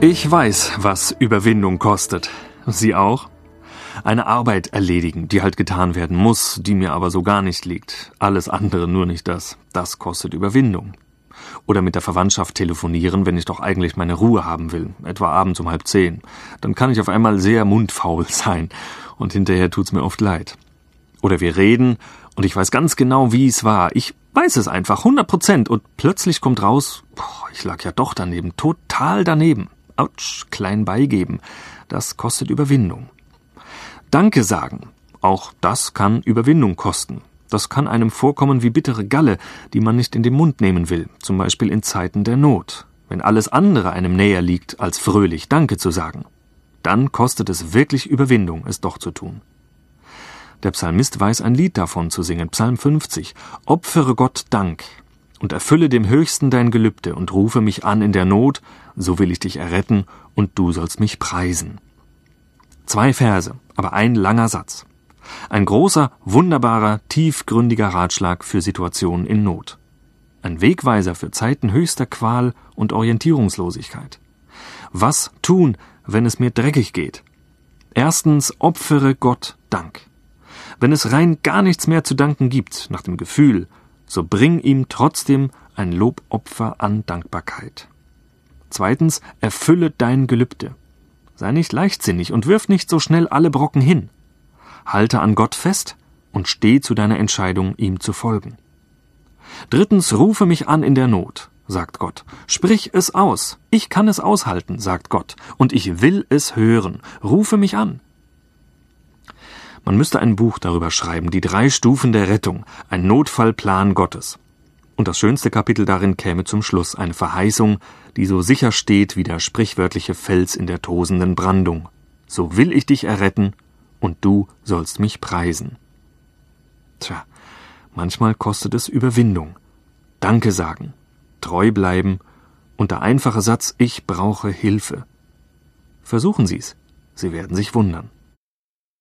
Ich weiß, was Überwindung kostet. Sie auch? Eine Arbeit erledigen, die halt getan werden muss, die mir aber so gar nicht liegt. Alles andere, nur nicht das. Das kostet Überwindung. Oder mit der Verwandtschaft telefonieren, wenn ich doch eigentlich meine Ruhe haben will, etwa abends um 9:30. Dann kann ich auf einmal sehr mundfaul sein und hinterher tut's mir oft leid. Oder wir reden und ich weiß ganz genau, wie es war. Ich weiß es einfach, 100%, und plötzlich kommt raus, ich lag ja doch daneben, total daneben. Autsch, klein beigeben, das kostet Überwindung. Danke sagen, auch das kann Überwindung kosten. Das kann einem vorkommen wie bittere Galle, die man nicht in den Mund nehmen will, zum Beispiel in Zeiten der Not, wenn alles andere einem näher liegt, als fröhlich Danke zu sagen. Dann kostet es wirklich Überwindung, es doch zu tun. Der Psalmist weiß ein Lied davon zu singen, Psalm 50. Opfere Gott Dank und erfülle dem Höchsten dein Gelübde und rufe mich an in der Not, so will ich dich erretten und du sollst mich preisen. 2 Verse, aber ein langer Satz. Ein großer, wunderbarer, tiefgründiger Ratschlag für Situationen in Not. Ein Wegweiser für Zeiten höchster Qual und Orientierungslosigkeit. Was tun, wenn es mir dreckig geht? Erstens, opfere Gott Dank. Wenn es rein gar nichts mehr zu danken gibt, nach dem Gefühl, so bring ihm trotzdem ein Lobopfer an Dankbarkeit. Zweitens, erfülle dein Gelübde. Sei nicht leichtsinnig und wirf nicht so schnell alle Brocken hin. Halte an Gott fest und steh zu deiner Entscheidung, ihm zu folgen. Drittens, rufe mich an in der Not, sagt Gott. Sprich es aus. Ich kann es aushalten, sagt Gott. Und ich will es hören. Rufe mich an. Man müsste ein Buch darüber schreiben, die 3 Stufen der Rettung, ein Notfallplan Gottes. Und das schönste Kapitel darin käme zum Schluss, eine Verheißung, die so sicher steht wie der sprichwörtliche Fels in der tosenden Brandung. So will ich dich erretten, und du sollst mich preisen. Tja, manchmal kostet es Überwindung. Danke sagen, treu bleiben und der einfache Satz, ich brauche Hilfe. Versuchen Sie's, Sie werden sich wundern.